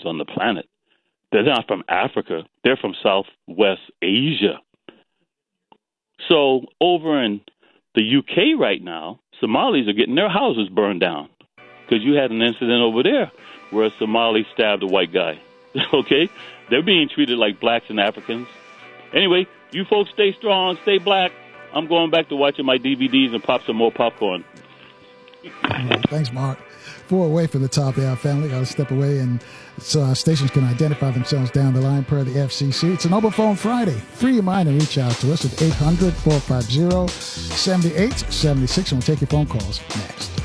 on the planet. They're not from Africa. They're from Southwest Asia. So over in the UK right now, Somalis are getting their houses burned down because you had an incident over there where a Somali stabbed a white guy. Okay? They're being treated like blacks and Africans. Anyway, you folks stay strong, stay black. I'm going back to watching my DVDs and pop some more popcorn. Thanks, Mark. 4 away from the top of the hour, family. Got to step away, and so our stations can identify themselves down the line per the FCC. It's an open phone Friday. Free your mind and reach out to us at 800-450-7876, and we'll take your phone calls next.